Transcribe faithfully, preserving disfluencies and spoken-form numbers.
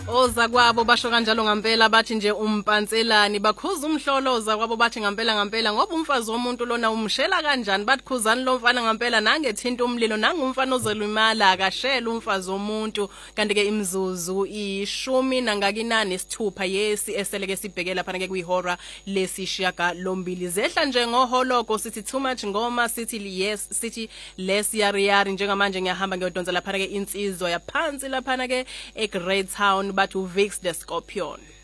Oza kwabo basho kanjalo ngempela bathi nje umpantselani bakhuza umhloloza kwabo bathi ngempela ngempela ngoba umfazi womuntu lona umshela kanjani bathi khuzani lo mfana ngempela nangethinta umlilo nangumfana ozelwimala akashela umfazi womuntu kanti ke imzuzu ishumi nangakinani sithupha yesi eseleke sibhekela phana ke kwihora lesishiyaga lombili zehla nje ngoholoko sithi too much ngoma sithi yes sithi less yari yari njengamanje ngiyahamba ngiyodonsa lapha ke insizwa yaphansi lapha ke eGreat Town bathi uVix the Scorpion.